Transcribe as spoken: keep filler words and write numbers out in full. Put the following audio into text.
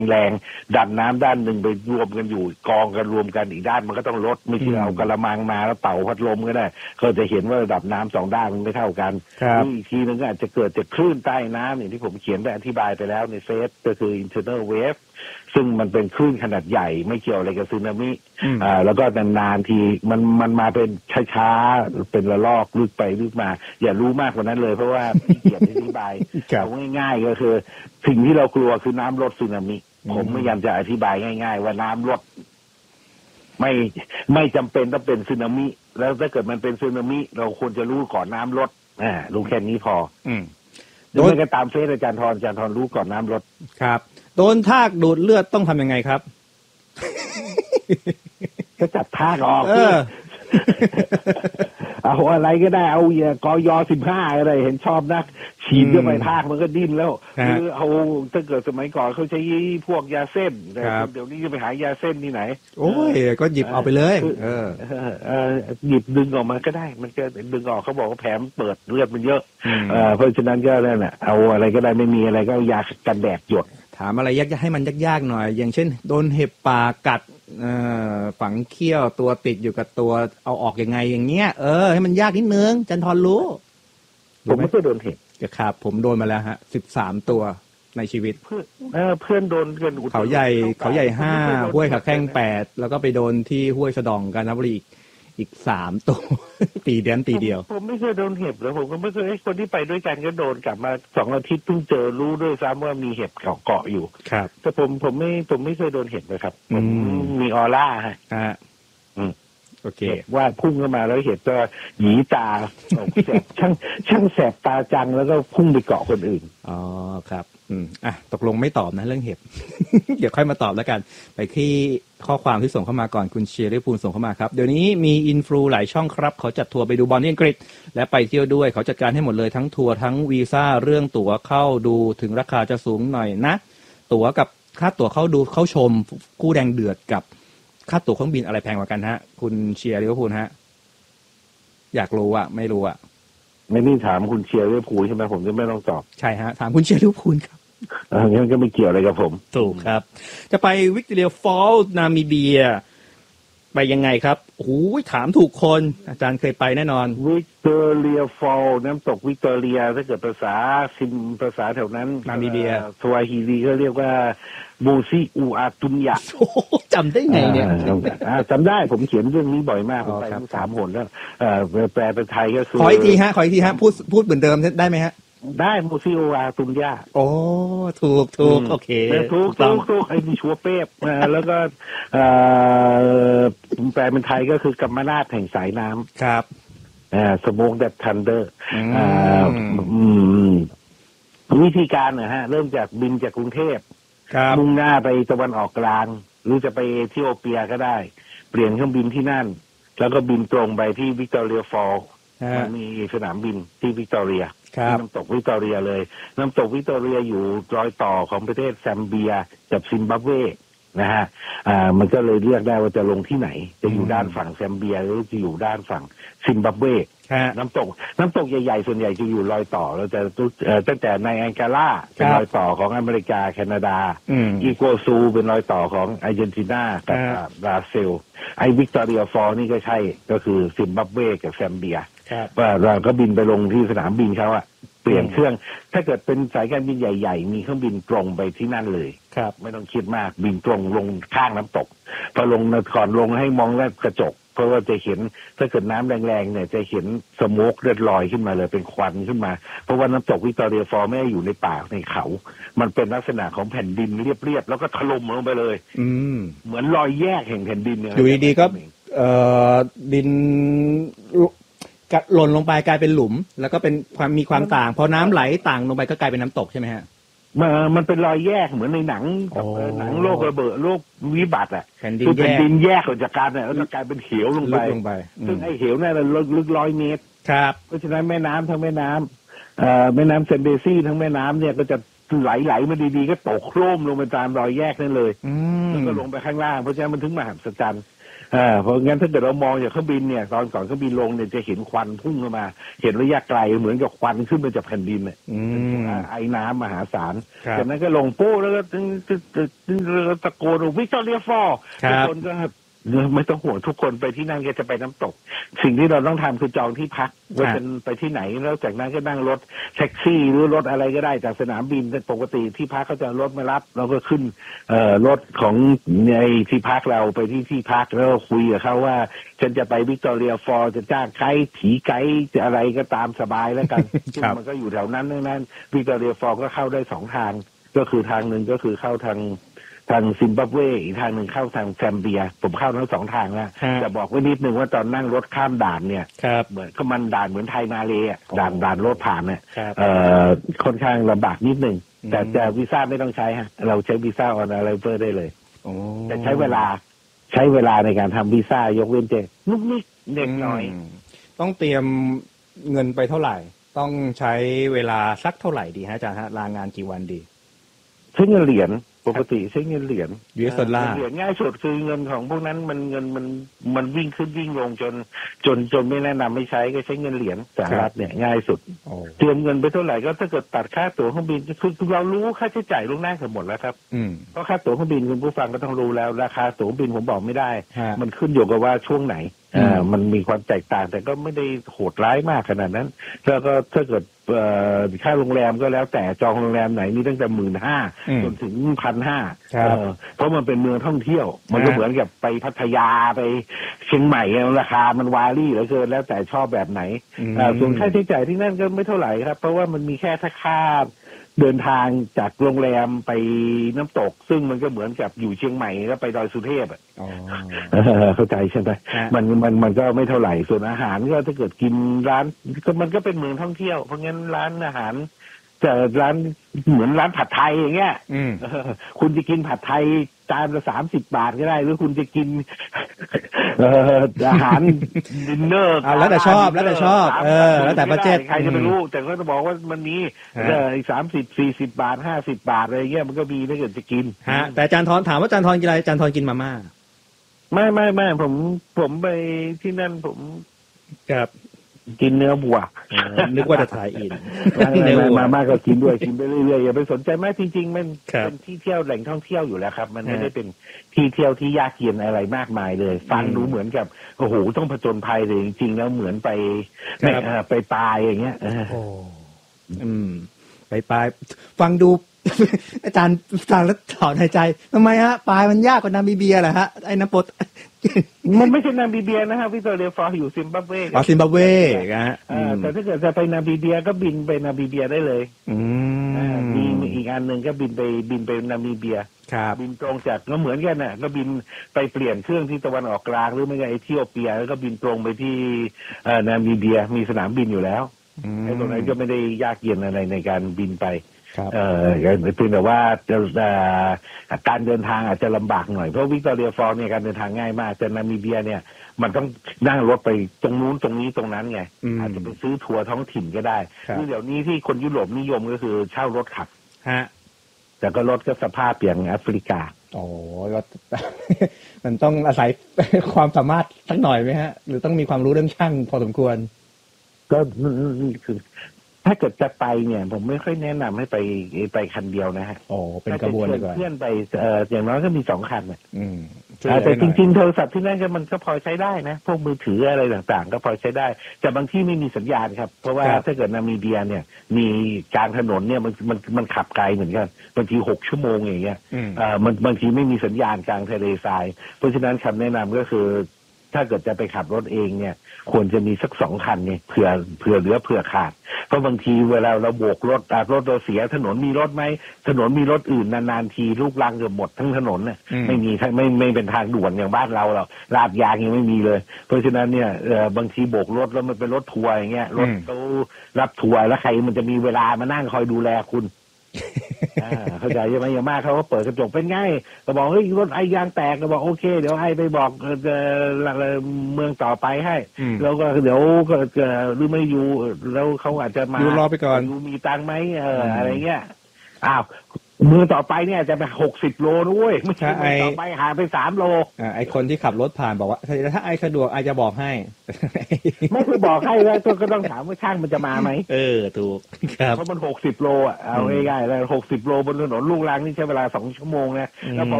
แรงดันน้ำด้านหนึ่งไปรวมกันอยู่กองกันรวมกันอีกด้านมันก็ต้องลดไม่ใช่เอากระมังมาแล้วเป่าพัดลมก็ได้ก็จะเห็นว่าระดับน้ำสองด้านมันไม่เท่ากันอีกทีนึงก็อาจจะเกิดจากคลื่นใต้น้ำอย่างที่ผมเขียนไปอธิบายไปแล้วในเฟซก็คือ internal wave ซึ่งมันเป็นคลื่นขนาดใหญ่ไม่เกี่ยวอะไรกับสึนามิอ่าแล้วก็นานๆทีมันมันมาเป็นช้าๆเป็นระลอกลึกไปลึกมาอย่ารู้มากกว่านั้นเลยเพราะว่าขี้เกียจอธิบายเอาง่ายๆก็คือสิ่งที่เรากลัวคือน้ำลดสึนามิผมพยายามจะอธิบายง่ายๆว่าน้ำลดไม่ไม่จำเป็นต้องเป็นสึนามิแล้วถ้าเกิดมันเป็นสึนามิเราควรจะรู้ก่อนน้ำลดอ่ารู้แค่นี้พออืมโดยก็ตามเฟซอาจารย์ธรอาจารย์ธรรู้ก่อนน้ำลดครับโดนทากดูดเลือดต้องทำยังไงครับก็จับทากออกเอาอะไรก็ได้เอากอยอสิบห้าอะไรเห็นชอบนักฉีดเข้าไปทากมันก็ดิ้นแล้วคือเอาถ้าเกิดสมัยก่อนเขาใช้พวกยาเส้นแต่เดี๋ยวนี้จะไปหายาเส้นที่ไหนโอ้ยก็หยิบเอาไปเลยเออหยิบดึงออกมาก็ได้มันก็ดึงออกเขาบอกว่าแผลมันเปิดเลือดมันเยอะเพราะฉะนั้นก็นั่นแหละเอาอะไรก็ได้ไม่มีอะไรก็ยากันแดดหยดถามอะไรยากๆให้มันยากๆหน่อยอย่างเช่นโดนเห็บป่ากัดฝังเขี้ยวตัวติดอยู่กับตัวเอาออกยังไงอย่างเงี้ยเออให้มันยากนิดนึงจันทร์รู้ผมไม่เคยโดนเห็บครับผมโดนมาแล้วฮะสิบสามตัวในชีวิตเพื่อนเพื่อนโดนกันเขาใหญ่เขาใหญ่ห้าห้วยขาแข้งแปดแล้วก็ไปโดนที่ห้วยสะดองกาญจนบุรีอีกสามตัวตีเดือนตีเดียวผมไม่เคยโดนเห็บแล้วผมก็ไม่เคยให้คนที่ไปด้วยกันก็โดนกลับมาสองอาทิตย์เพิ่งเจอรู้ด้วยซ้ำว่ามีเห็บเกาะเกาะอยู่ครับแต่ผมผมไม่ผมไม่เคยโดนเห็บเลยครับผมมีออร่าฮะอ่าอืมโอเคว่าพุ่งเข้ามาแล้วเห็บก็หยีตาแสบช่างช่างแสบตาจังแล้วก็พุ่งไปเกาะคนอื่นอ๋อครับอืมอ่ะตกลงไม่ตอบนะเรื่องเห็บ เดี๋ยวค่อยมาตอบแล้วกันไปที่ข้อความที่ส่งเข้ามาก่อนคุณเชียร์ได้พูนส่งเข้ามาครับเดี๋ยวนี้มีอินฟลูหลายช่องครับเขาจัดทัวร์ไปดูบอลที่อังกฤษและไปเที่ยวด้วยเขาจัดการให้หมดเลยทั้งทัวร์ทั้งวีซ่าเรื่องตั๋วเข้าดูถึงราคาจะสูงหน่อยนะตั๋วกับค่าตั๋วเข้าดูเข้าชมคู่แดงเดือดกับค่าตั๋วเครื่องบินอะไรแพงกว่ากันฮะคุณเชียร์ลิเวอร์พูลฮะอยากรู้อ่ะไม่รู้อ่ะไม่นี่ถามคุณเชียร์ลิเวอร์พูลใช่ไหมผมจะไม่ต้องตอบใช่ฮะถามคุณเชียร์ลิเวอร์พูลครับเอองั้นก็ไม่เกี่ยวอะไรกับผมถูกครับจะไปวิกตอเรียฟอลส์นามิเบียไปยังไงครับโอ้โหถามถูกคนอาจารย์เคยไปแน่นอนวิกตอเรียฟอลส์น้ำตกวิกตอเรียถ้าเกิดภาษาซิมภาษาแถวนั้นนามิเบียสวาฮิลีก็เรียกว่ามูซิอูอาตุนยะจำได้ไงเนี่ยจำได้ผมเขียนเรื่องนี้บ่อยมากผมไปทั้งสามหนแล้วแปลเป็นไทยก็คือขออีกทีฮะขออีกทีฮะพูดพูดเหมือนเดิมได้ไหมฮะได้มูซิโออาตุนยาโอ้ถูกถูกโอเคถูกถูกถูกไอ้นี่ชัวเป๊บแล้วก็แปลเป็นไทยก็คือกัมมานาถแห่งสายน้ำครับสโมกแดดทันเดอร์วิธีการนะฮะเริ่มจากบินจากกรุงเทพมุ่งหน้าไปตะวันออกกลางหรือจะไปเอธิโอเปียก็ได้เปลี่ยนเครื่องบินที่นั่นแล้วก็บินตรงไปที่วิกตอเรียฟอลส์มีสนามบินที่วิกตอเรียน้ำตกวิกตอเรียเลยน้ำตกวิกตอเรียอยู่รอยต่อของประเทศแซมเบียกับซิมบับเวนะฮะอ่ามันก็เลยเรียกได้ว่าจะลงที่ไหนจะอยู่ด้านฝั่งแซมเบียหรือจะอยู่ด้านฝั่งซิมบับเวน้ำตกน้ำตกใหญ่ๆส่วนใหญ่จะอยู่รอยต่อเราจะตั้งแต่ในแองการาเป็นรอยต่อของอเมริกาแคนาดาอีกัวซูเป็นรอยต่อของอาร์เจนตินากับบราซิลไอ้วิกตอเรียฟอลนี่ก็ใช่ก็คือซิมบับเวกับแซมเบียว่าเราก็บินไปลงที่สนามบินเขาอะเปลี่ยนเครื่องถ้าเกิดเป็นสายการบินใหญ่ๆมีเครื่องบินตรงไปที่นั่นเลยครับไม่ต้องคิดมากบินตรงลงข้างน้ำตกพอลงก่อนลงให้มองแลบกระจกเพราะว่าจะเห็นถ้าเกิดน้ำแรงๆเนี่ยจะเห็นสโมกเลือดลอยขึ้นมาเลยเป็นควันขึ้นมาเพราะว่าน้ำตกวิกตอเรียฟอลไม่ได้อยู่ในป่าในเขามันเป็นลักษณะของแผ่นดินเรียบๆแล้วก็ถล่มลงไปเลยอืมเหมือนรอยแยกแห่งแผ่นดินเนี่ยอยู่ดีๆก็เอ่อดินหล่นลงไปกลายเป็นหลุมแล้วก็เป็นความมีความต่างพอน้ำไหลต่างลงไปก็กลายเป็นน้ำตกใช่ไหมฮะมันมันเป็นรอยแยกเหมือนในหนังหนังโลกระเบิดโลกวิบัติอ่ะคือแผ่นดินแยกออกจากกันเนี่ยแล้วจะกลายเป็นเหวลงไปซึ่งไอ้เหวนั่นลึกลึกร้อยเมตรครับเพราะฉะนั้นแม่น้ำทั้งแม่น้ำเอ่อแม่น้ำเซนเบซี่ทั้งแม่น้ำเนี่ยก็จะไหลไหลมาดีๆก็ตกโครมลงไปตามรอยแยกนั่นเลยแล้วก็ลงไปข้างล่างเพราะฉะนั้นมันถึงมหัศจรรย์อ่าเพราะงั้นถ้าเกิดเรามองจากเครื่องบินเนี่ยตอนก่อนเครื่องบินลงเนี่ยจะเห็นควันพุ่งขึ้นมาเห็นระยะไกลเหมือนกับควันขึ้นมาจากแผ่นดินเนี่ยไอ้น้ำมหาศาลจากนั้นก็ลงโป้แล้วก็ตึ้งตึ้งตึ้งตะโกนวิกตอเรียฟอร์ทุกคนก็ไม่ต้องห่วงทุกคนไปที่นั่นก็จะไปน้ำตกสิ่งที่เราต้องทำคือจองที่พักว่าจะไปที่ไหนแล้วจากนั้นก็นั่งรถแท็กซี่หรือรถอะไรก็ได้จากสนามบินปกติที่พักเขาจะรถมารับเราก็ขึ้นเอ่อรถของในที่พักเราไปที่ที่พักแล้วคุยกับเขาว่าฉันจะไปวิกตอเรียฟอร์จะจ้างไกด์ผีไกด์จะอะไรก็ตามสบายแล้วกันซึ่งมันก็อยู่แถวนั้นนั้นวิกตอเรียฟอร์ก็เข้าได้สองทางก็คือทางหนึ่งก็คือเข้าทางทางซิมบับเวอีกทางหนึ่งเข้าทางแซมเบียผมเข้าทั้งสองทางแล้วแต่บอกไว้นิดนึงว่าตอนนั่งรถข้ามด่านเนี่ยเหมือนก็มันด่านเหมือนไทยมาเลยอ่ะด่านด่านรถผ่านเนี่ยเอ่อค่อนข้างลำบากนิดนึงแต่แต่วีซ่าไม่ต้องใช้ฮะเราใช้วีซ่าออนไลน์เฟอร์ได้เลยแต่ใช้เวลาใช้เวลาในการทำวีซ่ายกเว้นเจนุกนิกเด็กน้อยต้องเตรียมเงินไปเท่าไหร่ต้องใช้เวลาสักเท่าไหร่ดีฮะอาจารย์ฮะลางานกี่วันดีใช้เงินเหรียญปกติใช้เงินเหรียญยู เอส ดอลลาร์เหรียญง่ายสุดคือเงินของพวกนั้นมันเงินมันมันวิ่งขึ้นวิ่งลงจนจนจนไม่แนะนำไม่ใช้ก็ใช้เงินเหรียญสหรัฐเนี่ยง่ายสุดเตรียมเงินไปเท่าไหร่ก็ถ้าเกิดตัดค่าตั๋วเครื่องบินคือเรารู้ค่าใช้จ่ายล่วงหน้าหมดแล้วครับเพราะค่าตั๋วเครื่องบินคุณผู้ฟังก็ต้องรู้แล้วราคาตั๋วเครื่องบินผมบอกไม่ได้มันขึ้นอยู่กับว่าช่วงไหนอ่ามันมีความแตกต่างแต่ก็ไม่ได้โหดร้ายมากขนาดนั้นแล้วก็ถ้าเกิดค่าโรงแรมก็แล้วแต่จองโรงแรมไหนมีตั้งแต่หมื่นห้าจนถึงพันห้าเพราะมันเป็นเมืองท่องเที่ยวมันก็เหมือนกับไปพัทยาไปเชียงใหม่ราคามันวารี่เหลือเกินแล้วแต่ชอบแบบไหนส่วนค่าใช้จ่ายที่นั่นก็ไม่เท่าไหร่ครับเพราะว่ามันมีแค่ค่าเดินทางจากโรงแรมไปน้ำตกซึ่งมันก็เหมือนกับอยู่เชียงใหม่แล้วไปดอยสุเทพอ่ะเข้าใจใช่ไหมมันมันมันก็ไม่เท่าไหร่ส่วนอาหารก็ถ้าเกิดกินร้านก็มันก็เป็นเมืองท่องเที่ยวเพราะงั้นร้านอาหารจะร้านเหมือนร้านผัดไทยอย่างเงี้ยคุณจะกินผัดไทยจานละสามสิบบาทก็ได้หรือคุณจะกินอาหารดินเนอร์แล้วแต่ชอบแล้วแต่ชอบเออแล้วแต่บัดเจ็ตใครจะไปรู้แต่ก็จะบอกว่ามันมีสามสิบสี่สิบบาทห้าสิบบาทอะไรเงี้ยมันก็มีถ้าเกิดจะกินฮะแต่อาจารย์ทอนถามว่าอาจารย์ทอนกินอะไรอาจารย์ทอนกินมาม่าไม่ไม่ไม่ผมผมไปที่นั่นผมกับกินเนื้อวัวนึกว่าจะถ่ายอินมาม่าก็กินด้วยกินไปเรื่อยๆอย่าไปสนใจมากจริงๆมันเป็นที่เที่ยวแหล่งท่องเที่ยวอยู่แล้วครับมันไม่ได้เป็นที่เที่ยวที่ยากเย็นอะไรมากมายเลยฟังดูเหมือนกับโอ้โหต้องผจญภัยเลยจริงๆแล้วเหมือนไปไปตายอย่างเงี้ยโอ้อืมไปปลายฟังดูอาจารย์ฟังแล้วถอนหายใจทำไมฮะปลายมันยากกว่านามิเบียเหรอฮะไอ้น้ำปดมันไม่ใช่นามิเบียนะฮะวิกตอเรียฟอร์อยู่ซิมบับเวอ๋อซิมบับเวนะฮะแต่ถ้าเกิดจะไปนามิเบียก็บินไปนามิเบียได้เลยอืมมีอีกอันหนึ่งก็บินไปบินไปนามิเบียบินตรงจากก็เหมือนกันน่ะก็บินไปเปลี่ยนเครื่องที่ตะวันออกกลางหรือไม่ก็เอธิโอเปียแล้วก็บินตรงไปที่นามิเบียมีสนามบินอยู่แล้วไอ้ตรงนั้นก็ไม่ได้ยากเย็นอะไรในการบินไปเออเพียงแต่ว่าการเดินทางอาจจะลำบากหน่อยเพราะวิกตอเรียฟอร์เนี่ยการเดินทางง่ายมากแต่นามิเบียเนี่ยมันต้องนั่งรถไปตรงนู้นตรงนี้ตรงนั้นไงอาจจะไปซื้อทัวร์ท้องถิ่นก็ได้คือเดี๋ยวนี้ที่คนยุโรปนิยมก็คือเช่ารถขับฮะแต่ก็รถก็สภาพอย่างแอฟริกาโอ้รถมันต้องอาศัยความสามารถสักหน่อยไหมฮะหรือต้องมีความรู้เรื่องช่างพอสมควรก็คือถ้าเกิดจะไปเนี่ยผมไม่ค่อยแนะนำให้ไปไปคันเดียวนะฮะโอ้เป็นกระบวนเลยเพื่อนไปเอ่ออย่างน้อยก็มีสองคันเนี่ยแต่จริงๆโทรศัพท์ที่นั่นก็มันก็พอใช้ได้นะพวกมือถืออะไรต่างๆก็พอใช้ได้แต่บางที่ไม่มีสัญญาณครับเพราะว่าถ้าเกิดนามิเบียเนี่ยมีกลางถนนเนี่ยมันมันมันขับไกลเหมือนกันบางทีหกชั่วโมงอย่างเงี้ยอ่ามันบางทีไม่มีสัญญาณกลางทะเลทรายเพราะฉะนั้นคำแนะนำก็คือถ้าเกิดจะไปขับรถเองเนี่ยควรจะมีสักสองคันเนี่ยเผื่อเผื่อเหลือเผื่อขาดเพราะบางทีเวลาเราโบกรถรถเราเสียถนนมีรถไหมถนนมีรถอื่นนานๆทีลูกรังเกือบหมดทั้งถนนเนี่ยไม่มีไม่ไม่เป็นทางด่วนอย่างบ้านเราเราลาดยางยังไม่มีเลยเพราะฉะนั้นเนี่ยบางทีโบกรถแล้วมันเป็นรถทัวร์อย่างเงี้ยรถเขารับทัวร์แล้วใครมันจะมีเวลามานั่งคอยดูแลคุณเข้าใจใช่ไหมอย่างมากเขาก็เปิดกระจกเป็นไงก็บอกเฮ้ยรถไอยางแตกก็บอกโอเคเดี๋ยวไอไปบอกเมืองต่อไปให้แล้วก็เดี๋ยวก็หรือไม่อยู่แล้วเขาอาจจะมาดูรอไปก่อนดูมีตังค์ไหมเอออะไรเงี้ยอ้าวมือต่อไปเนี่ยจะไปหกสิบโลด้วยไม่ใช่มือต่อไปหาไปสามโลอ่าไอคนที่ขับรถผ่านบอกว่าถ้าไอสะดวกไอจะบอกให้ไม่คือบอกให้แล้วก็ต้องถามว่าช่างมันจะมาไหมเออถูกครับเพราะมันหกสิบโลอ่ะเอาง่ายๆแล้วหกสิบโลบนถนนลูกรังนี่ใช้เวลาสองชั่วโมงนะแล้วพอ